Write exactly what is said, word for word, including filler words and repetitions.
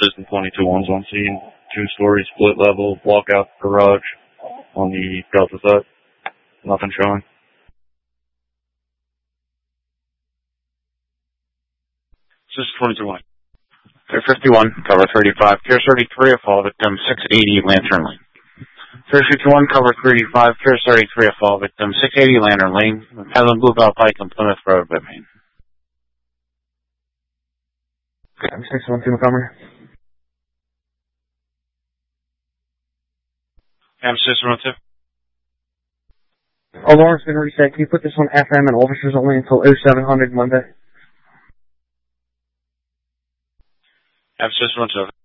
System twenty-two one's on scene. Two-story split level, walkout garage on the Delta side. Nothing showing. System twenty-two one. Pier fifty-one, cover thirty-five, Pier thirty-three, a fall victim, six eighty Lantern Lane. Pier fifty-one, cover thirty-five, Pier thirty-three, a fall victim, six eighty Lantern Lane, Highland Blue Bell Pike and Plymouth Road, Whitman. M six one two Montgomery. M six one two. Alarm's been reset. Can you put this on F M and officers only until oh seven hundred Monday? M six one two.